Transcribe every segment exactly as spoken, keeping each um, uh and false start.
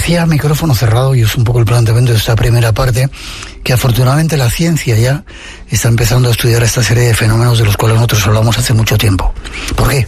decía a micrófono cerrado, y es un poco el planteamiento de esta primera parte, que afortunadamente la ciencia ya está empezando a estudiar esta serie de fenómenos de los cuales nosotros hablamos hace mucho tiempo. ¿Por qué?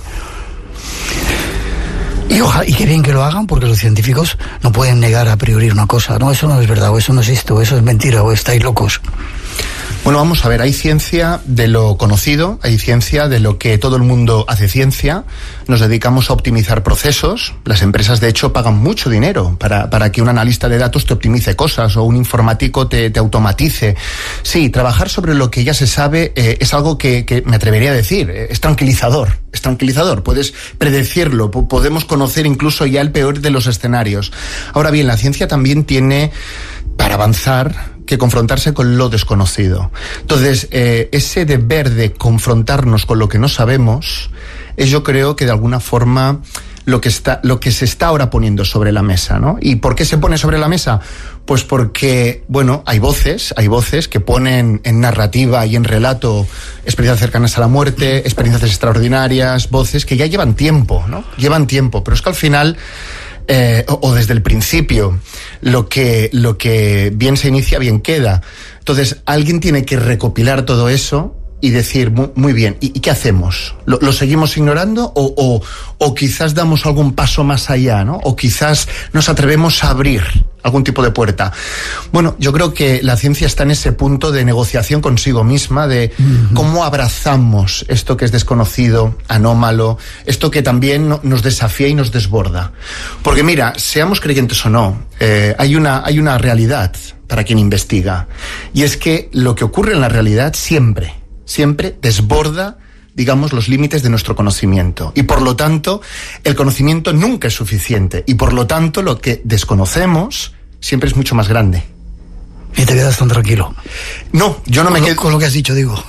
Y, ojalá, y qué bien que lo hagan, porque los científicos no pueden negar a priori una cosa. No, eso no es verdad, o eso no existe, o eso es mentira, o estáis locos. Bueno, vamos a ver, hay ciencia de lo conocido, hay ciencia de lo que todo el mundo hace ciencia, nos dedicamos a optimizar procesos, las empresas de hecho pagan mucho dinero para, para que un analista de datos te optimice cosas o un informático te, te automatice. Sí, trabajar sobre lo que ya se sabe eh, es algo que, que me atrevería a decir, eh, es tranquilizador, es tranquilizador, puedes predecirlo, po- podemos conocer incluso ya el peor de los escenarios. Ahora bien, la ciencia también tiene, para avanzar, que confrontarse con lo desconocido. Entonces, eh, ese deber de confrontarnos con lo que no sabemos es, yo creo, que de alguna forma lo que está, lo que se está ahora poniendo sobre la mesa, ¿no? ¿Y por qué se pone sobre la mesa? Pues porque, bueno, hay voces, hay voces que ponen en narrativa y en relato experiencias cercanas a la muerte, experiencias extraordinarias, voces que ya llevan tiempo, ¿no? Llevan tiempo, pero es que al final, Eh, o, o desde el principio, lo que, lo que bien se inicia, bien queda. Entonces, alguien tiene que recopilar todo eso y decir, muy, muy bien, ¿y, ¿y qué hacemos? ¿Lo, lo seguimos ignorando o, o, o quizás damos algún paso más allá, ¿no? O quizás nos atrevemos a abrir algún tipo de puerta? Bueno, yo creo que la ciencia está en ese punto de negociación consigo misma, de uh-huh. cómo abrazamos esto que es desconocido, anómalo, esto que también no, nos desafía y nos desborda. Porque mira, seamos creyentes o no, eh, hay una, hay una realidad para quien investiga, y es que lo que ocurre en la realidad siempre, siempre desborda, digamos, los límites de nuestro conocimiento. Y por lo tanto, el conocimiento nunca es suficiente. Y por lo tanto, lo que desconocemos siempre es mucho más grande. ¿Y te quedas tan tranquilo? No, yo no con me lo, quedo... Con lo que has dicho, digo.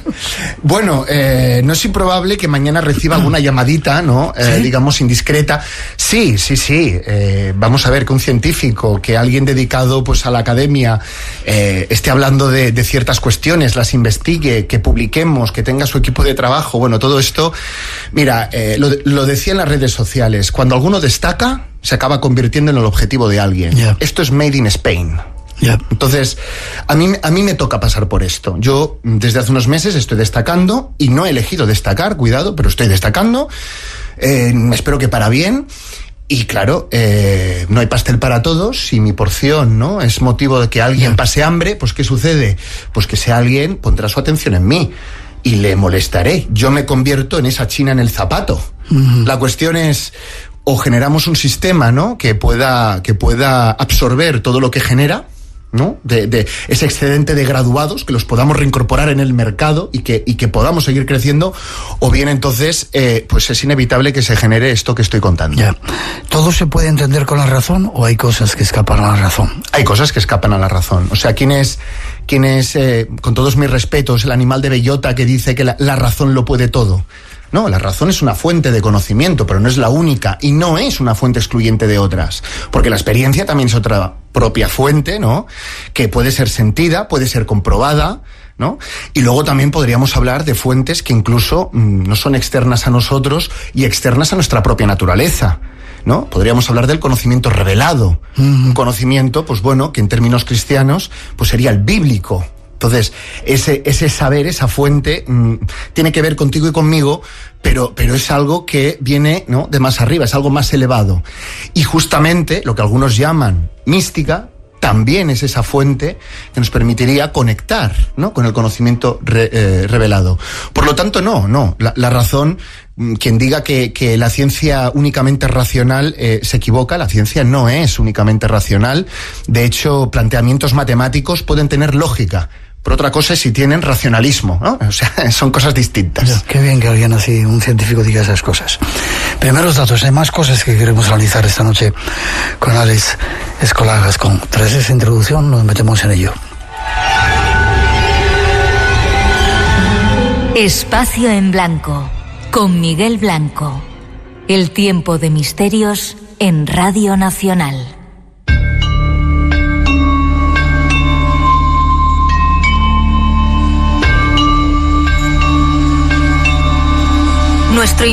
Bueno, eh, no es improbable que mañana reciba alguna llamadita, ¿no? Eh, ¿Sí? Digamos, indiscreta. Sí, sí, sí. Eh, vamos a ver, que un científico, que alguien dedicado pues a la academia eh, esté hablando de, de ciertas cuestiones, las investigue, que publiquemos, que tenga su equipo de trabajo. Bueno, todo esto, mira, eh, lo, lo decía en las redes sociales, cuando alguno destaca, se acaba convirtiendo en el objetivo de alguien. Yeah. Esto es made in Spain. Yeah. Entonces, a mí, a mí me toca pasar por esto. Yo desde hace unos meses estoy destacando, y no he elegido destacar, cuidado, pero estoy destacando, eh, espero que para bien. Y claro, eh, no hay pastel para todos, si mi porción, ¿no?, es motivo de que alguien pase hambre, pues ¿qué sucede? Pues que ese alguien pondrá su atención en mí y le molestaré. Yo me convierto en esa china en el zapato. Uh-huh. La cuestión es, o generamos un sistema, ¿no?, que pueda, que pueda absorber todo lo que genera, ¿no?, de, de ese excedente de graduados, que los podamos reincorporar en el mercado y que, y que podamos seguir creciendo, o bien entonces eh, pues es inevitable que se genere esto que estoy contando. Ya. ¿Todo se puede entender con la razón o hay cosas que escapan a la razón? Hay cosas que escapan a la razón. O sea, ¿quién es, quién es eh, con todos mis respetos, el animal de bellota que dice que la, la razón lo puede todo? No, la razón es una fuente de conocimiento, pero no es la única, y no es una fuente excluyente de otras, porque la experiencia también es otra propia fuente, ¿no?, que puede ser sentida, puede ser comprobada, ¿no? Y luego también podríamos hablar de fuentes que incluso mmm, no son externas a nosotros y externas a nuestra propia naturaleza, ¿no? Podríamos hablar del conocimiento revelado, uh-huh. un conocimiento, pues bueno, que en términos cristianos, pues sería el bíblico. Entonces, ese, ese saber, esa fuente, mmm, tiene que ver contigo y conmigo, pero, pero es algo que viene, ¿no?, de más arriba, es algo más elevado. Y justamente lo que algunos llaman mística también es esa fuente que nos permitiría conectar, ¿no?, con el conocimiento re, eh, revelado. Por lo tanto, no, no, la, la razón, quien diga que, que la ciencia únicamente es racional eh, se equivoca. La ciencia no es únicamente racional. De hecho, planteamientos matemáticos pueden tener lógica, pero otra cosa es si tienen racionalismo, ¿no? O sea, son cosas distintas. Ya, qué bien que alguien así, un científico, diga esas cosas. Primeros datos, hay más cosas que queremos analizar esta noche con Alex Escolar Gascón. Tras esa introducción nos metemos en ello. Espacio en Blanco, con Miguel Blanco. El tiempo de misterios en Radio Nacional. Nuestro